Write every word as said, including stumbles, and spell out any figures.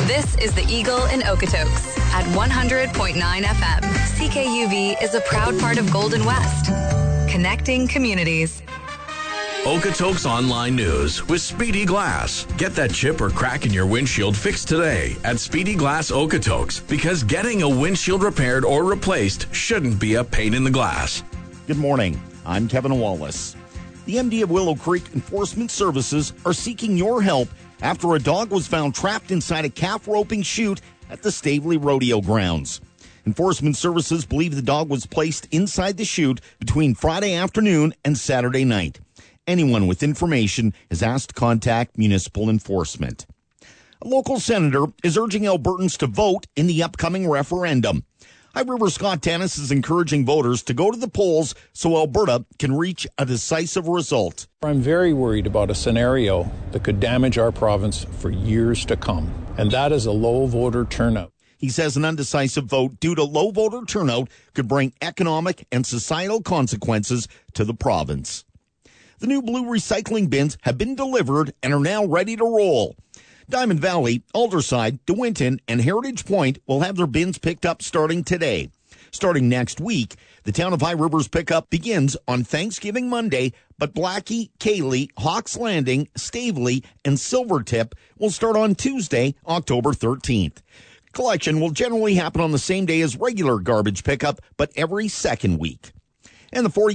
This is the Eagle in Okotoks at one hundred point nine F M. C K U V is a proud part of Golden West, connecting communities. Okotoks Online News with Speedy Glass. Get that chip or crack in your windshield fixed today at Speedy Glass Okotoks, because getting a windshield repaired or replaced shouldn't be a pain in the glass. Good morning. I'm Kevin Wallace. The M D of Willow Creek Enforcement Services are seeking your help after a dog was found trapped inside a calf roping chute at the Stavely Rodeo grounds. Enforcement Services believe the dog was placed inside the chute between Friday afternoon and Saturday night. Anyone with information is asked to contact municipal enforcement. A local senator is urging Albertans to vote in the upcoming referendum. High River Scott Dennis is encouraging voters to go to the polls so Alberta can reach a decisive result. I'm very worried about a scenario that could damage our province for years to come, and that is a low voter turnout. He says an undecisive vote due to low voter turnout could bring economic and societal consequences to the province. The new blue recycling bins have been delivered and are now ready to roll. Diamond Valley, Alderside, DeWinton, and Heritage Point will have their bins picked up starting today. Starting next week, the Town of High River's pickup begins on Thanksgiving Monday, but Blackie, Cayley, Hawks Landing, Stavely, and Silvertip will start on Tuesday, October thirteenth. Collection will generally happen on the same day as regular garbage pickup, but every second week. And the forty